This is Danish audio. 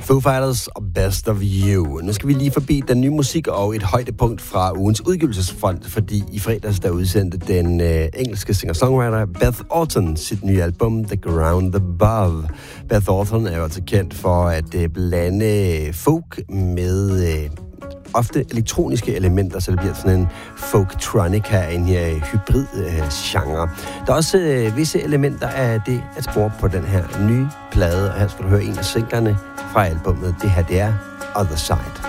Foo Fighters og Best of You. Nu skal vi lige forbi den nye musik og et højdepunkt fra ugens udgivelsesfront, fordi i fredags der udsendte den engelske singer-songwriter Beth Orton sit nye album The Ground Above. Beth Orton er jo altså kendt for at blande folk med ofte elektroniske elementer, så det bliver sådan en folktronica, en hybrid-genre. Der er også visse elementer af det at spore på den her nye plade, og her skal du høre en af singlerne fra albumet. Det her, det er Other Side.